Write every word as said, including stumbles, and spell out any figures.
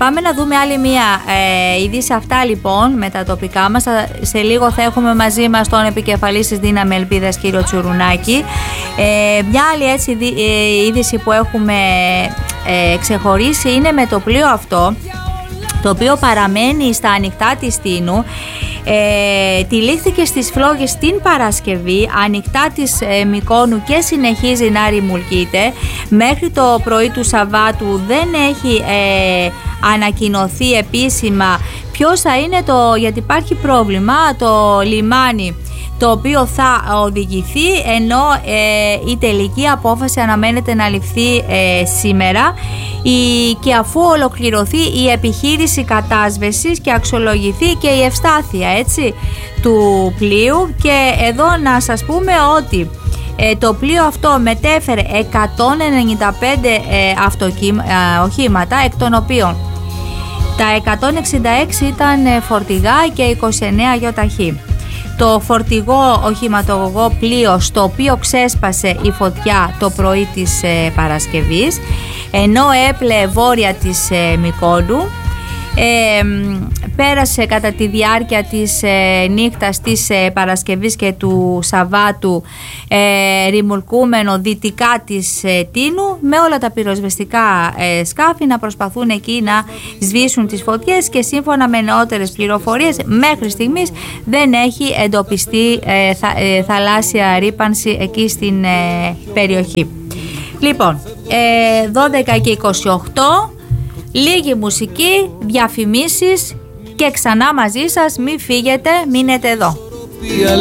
Πάμε να δούμε άλλη μία ε, είδηση. Αυτά λοιπόν με τα τοπικά μας. Σε λίγο θα έχουμε μαζί μας τον επικεφαλής της Δύναμη Ελπίδας, κύριο Τσουρουνάκη. Ε, μια άλλη έτσι ε, είδηση που έχουμε ε, ξεχωρίσει είναι με το πλοίο αυτό, το οποίο παραμένει στα ανοιχτά της Τίνου. Ε, τυλίχθηκε στις φλόγες την Παρασκευή, ανοιχτά της ε, Μυκόνου, και συνεχίζει να ρημουλκείται. Μέχρι το πρωί του Σαββάτου δεν έχει ε, ανακοινωθεί επίσημα ποιος θα είναι το, γιατί υπάρχει πρόβλημα, το λιμάνι το οποίο θα οδηγηθεί, ενώ ε, η τελική απόφαση αναμένεται να ληφθεί ε, σήμερα η, και αφού ολοκληρωθεί η επιχείρηση κατάσβεσης και αξιολογηθεί και η ευστάθεια, έτσι, του πλοίου. Και εδώ να σας πούμε ότι ε, το πλοίο αυτό μετέφερε εκατόν ενενήντα πέντε ε, αυτοκύμα, ε, οχήματα, εκ των οποίων τα εκατόν εξήντα έξι ήταν ε, φορτηγά και είκοσι εννέα γιοταχή. Το φορτηγό οχηματογωγό πλοίο, στο οποίο ξέσπασε η φωτιά το πρωί της ε, Παρασκευής, ενώ έπλεε βόρεια της ε, Μυκόνου, ε, πέρασε κατά τη διάρκεια της ε, νύχτας της ε, Παρασκευής και του Σαββάτου ε, ρημουλκούμενο δυτικά της ε, Τίνου, με όλα τα πυροσβεστικά ε, σκάφη να προσπαθούν εκεί να σβήσουν τις φωτιές, και σύμφωνα με νεότερες πληροφορίες μέχρι στιγμής δεν έχει εντοπιστεί ε, θα, ε, θαλάσσια ρύπανση εκεί στην ε, περιοχή. Λοιπόν, ε, δώδεκα και είκοσι οκτώ, λίγη μουσική, διαφημίσεις και ξανά μαζί σας. Μην φύγετε, μείνετε εδώ.